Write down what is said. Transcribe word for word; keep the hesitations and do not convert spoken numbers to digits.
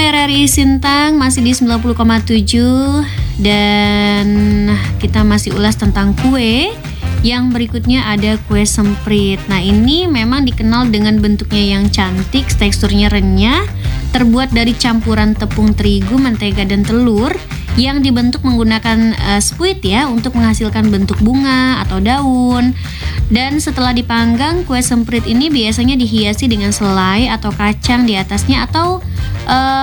R R I Sintang masih di sembilan puluh koma tujuh dan kita masih ulas tentang kue. Yang berikutnya ada kue semprit. Nah, ini memang dikenal dengan bentuknya yang cantik, teksturnya renyah, terbuat dari campuran tepung terigu, mentega dan telur yang dibentuk menggunakan uh, spuit ya untuk menghasilkan bentuk bunga atau daun. Dan setelah dipanggang, kue semprit ini biasanya dihiasi dengan selai atau kacang di atasnya atau uh,